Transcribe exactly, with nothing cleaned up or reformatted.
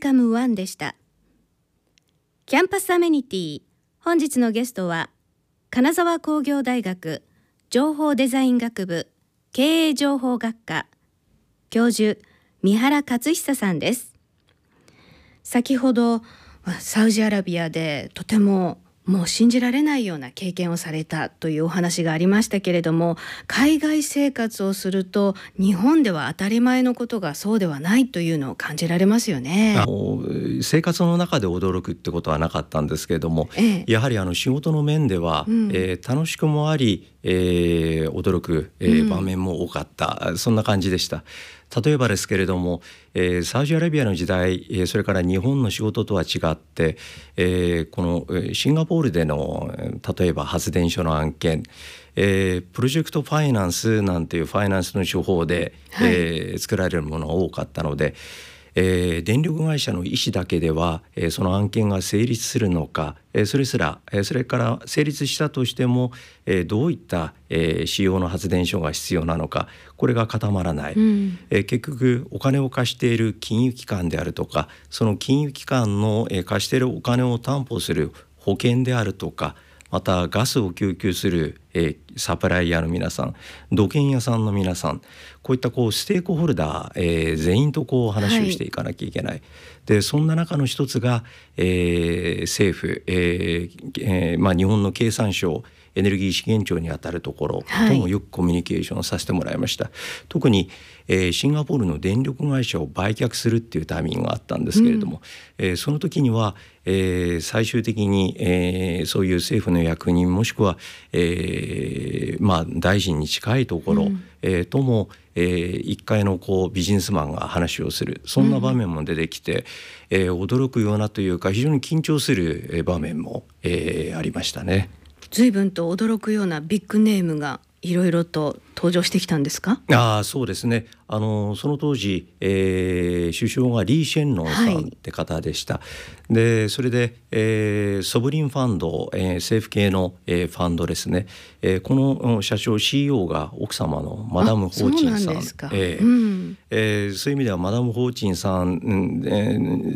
カムワンでした。キャンパスアメニティ、本日のゲストは金沢工業大学情報デザイン学部経営情報学科教授三原勝久さんです。先ほどサウジアラビアでとてももう信じられないような経験をされたというお話がありましたけれども、海外生活をすると日本では当たり前のことがそうではないというのを感じられますよね。 あの生活の中で驚くってことはなかったんですけれども、ええ、やはりあの仕事の面では、うんえー、楽しくもあり、えー、驚く、えー、場面も多かった、うん、そんな感じでした。例えばですけれども、えー、サウジアラビアの時代、えー、それから日本の仕事とは違って、えー、このシンガポールでの例えば発電所の案件、えー、プロジェクトファイナンスなんていうファイナンスの手法で、はいえー、作られるものが多かったので、えー、電力会社の意思だけでは、えー、その案件が成立するのか、えー、それすら、えー、それから成立したとしても、えー、どういった、えー、仕様の発電所が必要なのか、これが固まらない、うんえー、結局お金を貸している金融機関であるとか、その金融機関の、えー、貸しているお金を担保する保険であるとか、またガスを供給する、えー、サプライヤーの皆さん、土建屋さんの皆さん、こういったこうステークホルダー、えー、全員とこう話をしていかなきゃいけない、はい、でそんな中の一つが、えー、政府、えーえーまあ、日本の経産省エネルギー資源庁にあたるところともよくコミュニケーションをさせてもらいました。はい、特に、えー、シンガポールの電力会社を売却するっていうタイミングがあったんですけれども、うんえー、その時には、えー、最終的に、えー、そういう政府の役人もしくは、えーまあ、大臣に近いところ、うんえー、とも、えー、一階のこうビジネスマンが話をする、そんな場面も出てきて、うんえー、驚くようなというか非常に緊張する場面も、えー、ありましたね。 随分と驚くようなビッグネームがいろいろと登場してきたんですか？ あそうですね。あのその当時、えー、首相がリー・シェンロンさんって方でした。はい、でそれで、えー、ソブリンファンド、えー、政府系の、えー、ファンドですね、えー、この社長 シーイーオー が奥様のマダム・ホーチンさん。そうなんですか。えーうんえー、そういう意味ではマダム・ホーチンさん